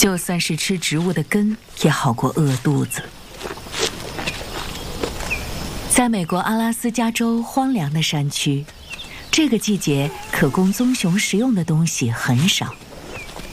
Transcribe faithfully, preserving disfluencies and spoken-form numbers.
就算是吃植物的根，也好过饿肚子。在美国阿拉斯加州荒凉的山区，这个季节可供棕熊食用的东西很少。